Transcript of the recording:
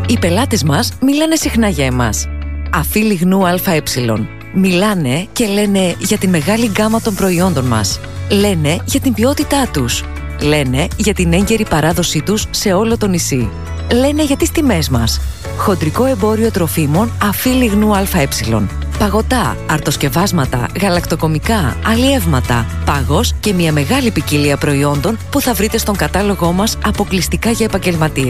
Οι πελάτες μας μιλάνε συχνά για εμάς. Αφή Λιγνού ΑΕ. Μιλάνε και λένε για τη μεγάλη γκάμα των προϊόντων μας. Λένε για την ποιότητά τους. Λένε για την έγκαιρη παράδοσή τους σε όλο το νησί. Λένε για τις τιμές μας. Χοντρικό εμπόριο τροφίμων Αφή Λιγνού ΑΕ. Παγωτά, αρτοσκευάσματα, γαλακτοκομικά, αλλιεύματα, πάγος και μια μεγάλη ποικιλία προϊόντων που θα βρείτε στον κατάλογό μας αποκλειστικά για επαγγελματίες.